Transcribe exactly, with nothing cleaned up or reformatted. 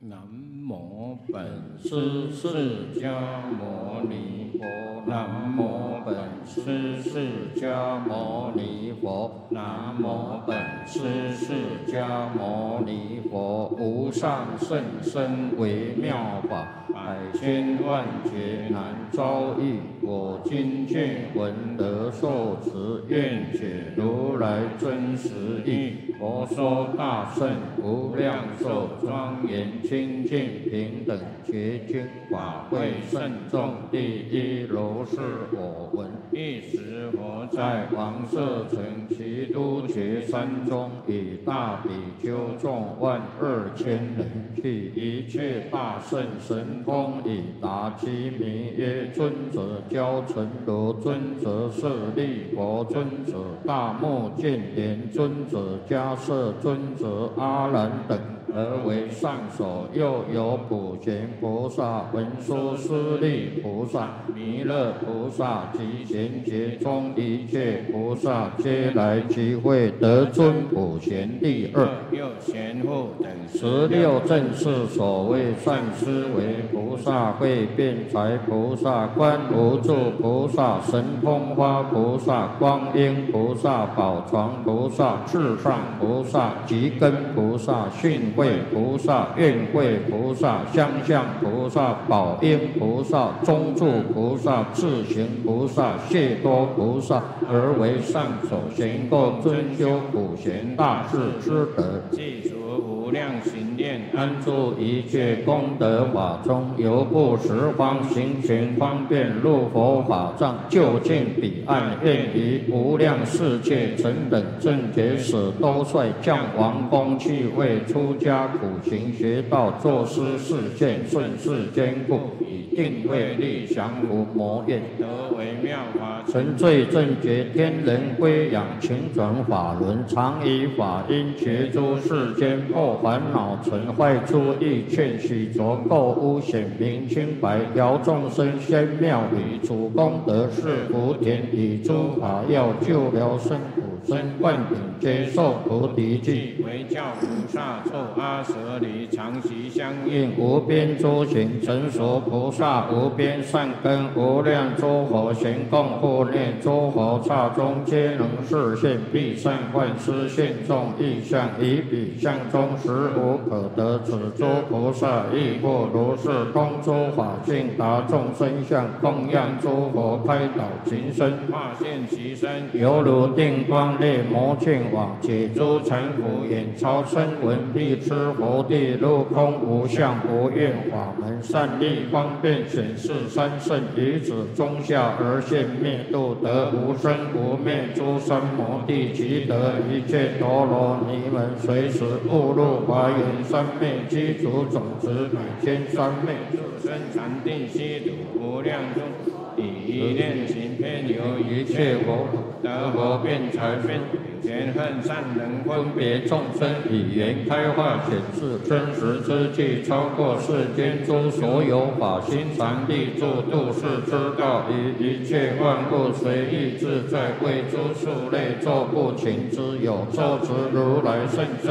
南无本师释迦牟尼佛，南无本师释迦牟尼佛，南无本师释迦牟尼佛。无上甚深微妙法，百千万劫难遭遇。我今见闻得受持，愿解如来真实义。佛说大圣无量寿庄严清净平等觉经法会慎重第一如是我闻。一时佛在王舍城其都觉山中，以大比丘众万二千人，去一切大圣神通以达其名曰尊者交陈如尊者舍利佛尊者大目犍连尊者迦摄尊者阿难等，而为上首。又有普贤菩萨、文殊师利菩萨、弥勒菩萨及贤劫中一切菩萨，皆来集会，得尊普贤第二。又贤护等十六正是所谓善思维菩萨、会辩才菩萨、观无住菩萨、神通花菩萨、观音菩萨、宝床菩萨、至上菩萨、吉根菩萨、训慧菩萨、愿慧菩萨、相向菩萨、宝应菩萨、中住菩萨、智行菩萨、谢多菩萨，而为上首，行够尊修普贤大士之德，记除无量行念，安住一切功德法中，由不十方行权方便入佛法藏，就近彼岸，愿于无量世界成等正觉使都率降王公去为出家苦行学道，作师示现，顺世坚固，以定慧力降伏魔怨，得为妙法，成罪正觉天人归养，勤转法轮，常以法音觉诸世间破烦恼尘坏诸意，劝许浊垢污显明清白，调众生仙妙理，主功德是福田，以诸法要救疗生苦生灌顶，接受菩提记，为教菩萨作阿舍离，常习相应，无边诸行成熟菩萨，无边善根，无量诸佛行供护念，诸佛刹中皆能示现，必善幻施现众意象，以彼相中实无可得。此诸菩萨亦复如是，通诸法性，达众生相，供养诸佛，开导情身，化现其身，犹如定光烈魔犍网，解诸尘浮，眼超声闻，必知佛地入空无相无愿法门，善利方便显示三圣，于此中下而现灭度，得无生无灭诸三摩地，即得一切陀罗尼门，随时误入华严三昧，基础种子百千三昧，自身禅定悉土无量中，以一念行遍游一切佛，得佛辩才辩前恨善人分别众生，以言开化显示真实之际，超过世间诸所有法，心常立住度世之道，以一切万物随意自在，为诸数类作不勤之有，受持如来圣